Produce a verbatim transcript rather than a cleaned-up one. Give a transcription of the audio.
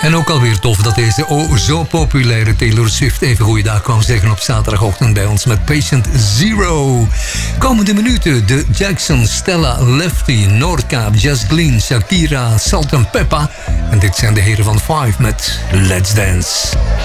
En ook alweer tof dat deze oh zo populaire Taylor Swift even goeiedag kwam zeggen op zaterdagochtend bij ons met Patient Zero. Komende minuten de Jackson, Stella, Lefty, Noordkaap, Just Glean, Shakira, Salt en Peppa. En dit zijn de heren van Five met Let's Dance.